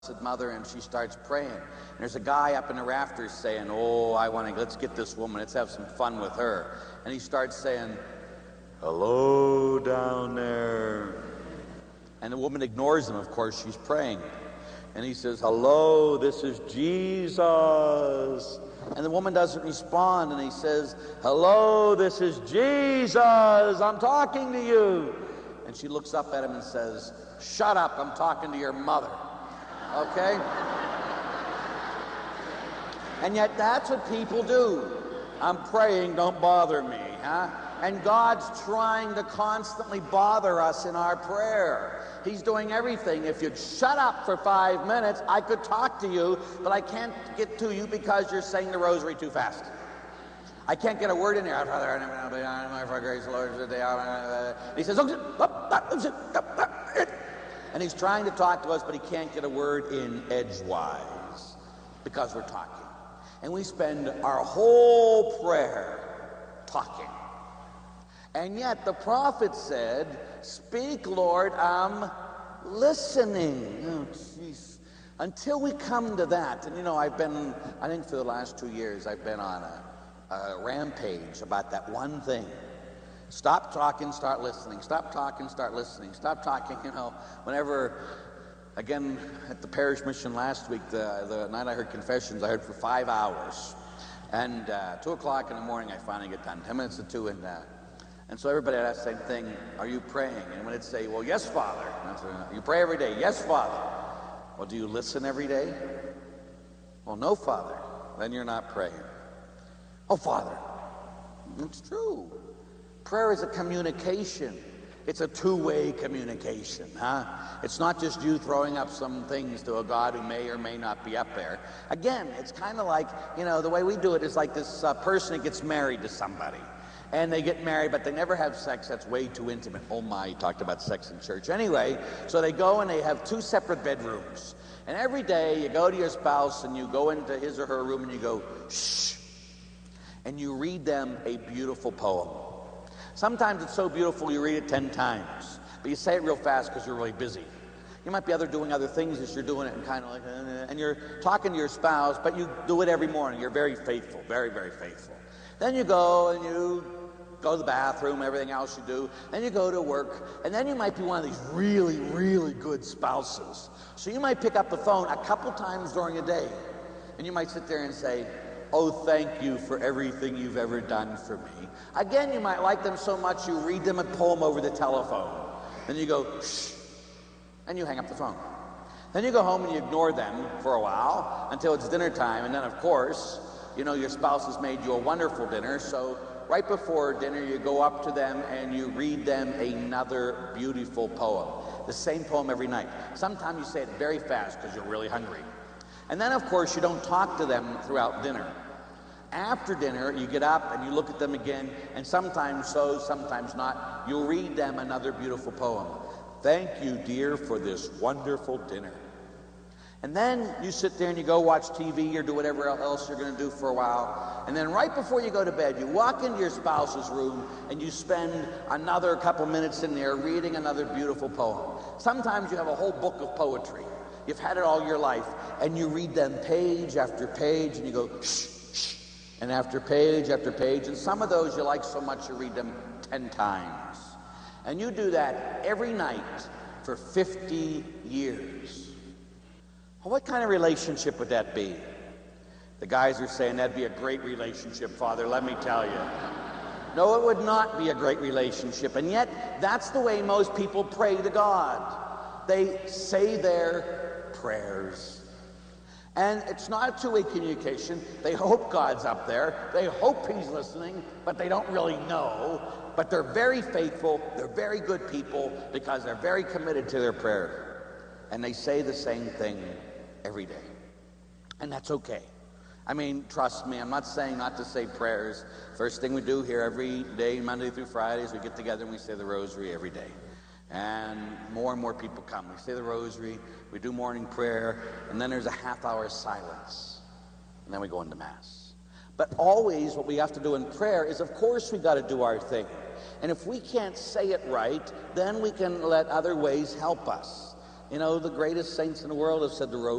Mother, and she starts praying. And there's a guy up in the rafters saying, "Oh, let's get this woman, let's have some fun with her." And he starts saying, "Hello down there." And the woman ignores him, of course, she's praying. And he says, "Hello, this is Jesus." And the woman doesn't respond, and he says, "Hello, this is Jesus, I'm talking to you." And she looks up at him and says, "Shut up, I'm talking to your mother." Okay? And yet that's what people do. I'm praying, don't bother me, huh? And God's trying to constantly bother us in our prayer. He's doing everything. If you'd shut up for 5 minutes, I could talk to you, but I can't get to you because you're saying the rosary too fast. I can't get a word in there. He says, and he's trying to talk to us, but he can't get a word in edgewise because we're talking. And we spend our whole prayer talking. And yet the prophet said, "Speak, Lord, I'm listening." Oh, jeez. Until we come to that, and I think for the last 2 years, I've been on a rampage about that one thing. Stop talking, start listening. Stop talking, start listening. Stop talking, whenever, again, at the parish mission last week, the night I heard confessions, I heard for 5 hours. And 2 o'clock in the morning, I finally get done, 10 minutes to 2, and so everybody had asked the same thing, "Are you praying?" And when it'd say, "Well, yes, Father." And I'd say, "You pray every day?" "Yes, Father." "Well, do you listen every day?" "Well, no, Father." "Then you're not praying." "Oh, Father." It's true. Prayer is a communication. It's a two-way communication, huh? It's not just you throwing up some things to a God who may or may not be up there. Again, it's kind of like, the way we do it is like this person that gets married to somebody. And they get married, but they never have sex. That's way too intimate. Oh my, he talked about sex in church. Anyway, so they go and they have 2 separate bedrooms. And every day you go to your spouse and you go into his or her room and you go, "Shh." And you read them a beautiful poem. Sometimes it's so beautiful you read it 10 times, but you say it real fast because you're really busy. You might be doing other things as you're doing it, and kind of like, and you're talking to your spouse, but you do it every morning. You're very faithful, very, very faithful. Then you go and you go to the bathroom, everything else you do. Then you go to work, and then you might be one of these really, really good spouses. So you might pick up the phone a couple times during a day, and you might sit there and say, "Oh, thank you for everything you've ever done for me." Again, you might like them so much you read them a poem over the telephone. Then you go, "Shh," and you hang up the phone. Then you go home and you ignore them for a while until it's dinner time, and then of course, your spouse has made you a wonderful dinner, so right before dinner you go up to them and you read them another beautiful poem. The same poem every night. Sometimes you say it very fast because you're really hungry. And then of course you don't talk to them throughout dinner. After dinner, you get up and you look at them again, and sometimes so, sometimes not, you'll read them another beautiful poem. "Thank you, dear, for this wonderful dinner." And then you sit there and you go watch TV or do whatever else you're going to do for a while. And then right before you go to bed, you walk into your spouse's room and you spend another couple minutes in there reading another beautiful poem. Sometimes you have a whole book of poetry. You've had it all your life, and you read them page after page, and you go, "Shh, shh," and after page after page, and some of those you like so much you read them 10 times. And you do that every night for 50 years. Well, what kind of relationship would that be? The guys are saying, "That'd be a great relationship, Father, let me tell you." No, it would not be a great relationship, and yet that's the way most people pray to God. They say their prayers. And it's not a two-way communication. They hope God's up there. They hope he's listening, but they don't really know. But they're very faithful. They're very good people because they're very committed to their prayer. And they say the same thing every day. And that's okay. I mean, trust me, I'm not saying not to say prayers. First thing we do here every day, Monday through Fridays, we get together and we say the rosary every day. And more people come. We say the rosary, we do morning prayer, and then there's a half-hour silence. And then we go into Mass. But always what we have to do in prayer is, of course, we got to do our thing. And if we can't say it right, then we can let other ways help us. You know, the greatest saints in the world have said the rose